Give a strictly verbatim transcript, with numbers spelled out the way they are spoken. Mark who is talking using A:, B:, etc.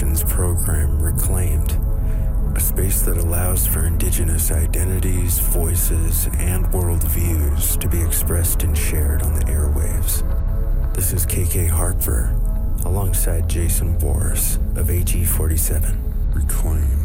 A: Nations program Reclaimed, a space that allows for indigenous identities, voices, and worldviews to be expressed and shared on the airwaves. This is K K Harper, alongside Jason Boris of A G forty-seven.
B: Reclaimed.